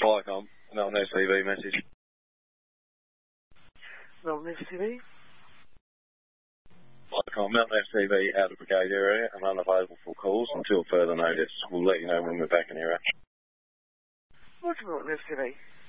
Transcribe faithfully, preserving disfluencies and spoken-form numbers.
Viacom, Melton S C V message. Melton S C V? Viacom, Melton S C V out of brigade area and unavailable for calls until further notice. We'll let you know when we're back in area. What's Melton S C V?